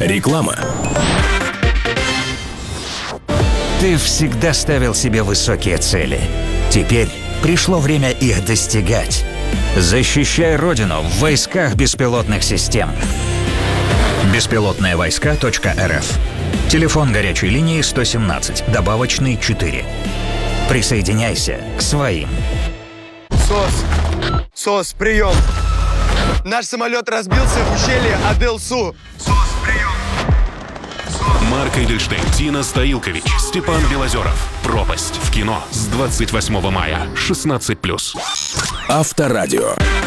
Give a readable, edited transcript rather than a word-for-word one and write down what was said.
Реклама. Ты всегда ставил себе высокие цели. Теперь пришло время их достигать. Защищай Родину в войсках беспилотных систем. Беспилотные-войска.рф. Телефон горячей линии 117, добавочный 4. Присоединяйся к своим. СОС, прием. Наш самолет разбился в ущелье Адел-Су. СОС, прием. Марк Эдельштейн, Тина Стоилкович, Степан Белозеров. «Пропасть» в кино с 28 мая, 16+. Авторадио.